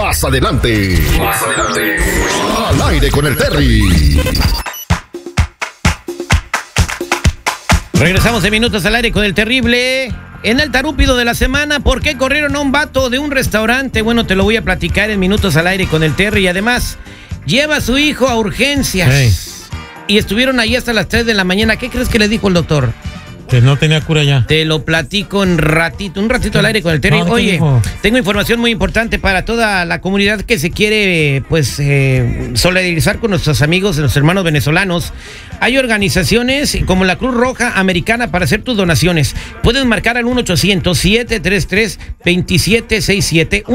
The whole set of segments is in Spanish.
Más adelante. Al aire con el Terry. Regresamos en Minutos al Aire con el Terrible. En el tarúpido de la semana, ¿por qué corrieron a un vato de un restaurante? Bueno, te lo voy a platicar en Minutos al Aire con el Terry. Y además, lleva a su hijo a urgencias. Y estuvieron ahí hasta las 3 de la mañana. ¿Qué crees que le dijo el doctor? Que no tenía cura ya. Te lo platico en un ratito al aire con el Terry. No, oye, tengo información muy importante para toda la comunidad que se quiere, pues, solidarizar con nuestros amigos, nuestros hermanos venezolanos. Hay organizaciones como la Cruz Roja Americana para hacer tus donaciones. Puedes marcar al 1-800-733-2767.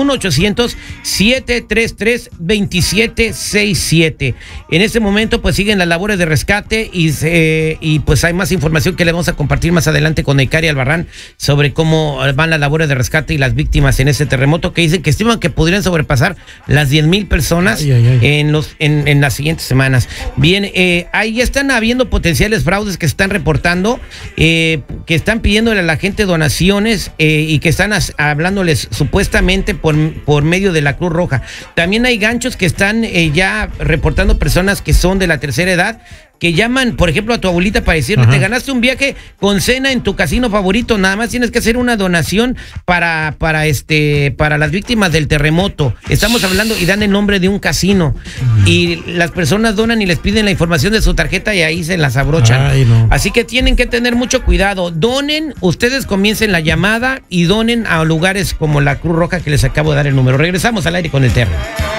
1-800-733-2767. En este momento, pues, siguen las labores de rescate y pues hay más información que le vamos a compartir más adelante con Neikari Albarrán sobre cómo van las labores de rescate y las víctimas en ese terremoto, que dicen que estiman que podrían sobrepasar las 10,000 personas en las siguientes semanas. Bien, ahí están habiendo potenciales fraudes que se están reportando, que están pidiéndole a la gente donaciones y que están hablándoles supuestamente por medio de la Cruz Roja. También hay ganchos que están ya reportando personas que son de la tercera edad, que llaman, por ejemplo, a tu abuelita para decirle, te ganaste un viaje con cena en tu casino favorito, nada más tienes que hacer una donación para las víctimas del terremoto. Estamos hablando y dan el nombre de un casino. Y las personas donan y les piden la información de su tarjeta y ahí se las abrochan. Así que tienen que tener mucho cuidado. Donen, ustedes comiencen la llamada y donen a lugares como la Cruz Roja que les acabo de dar el número. Regresamos al aire con el Terry.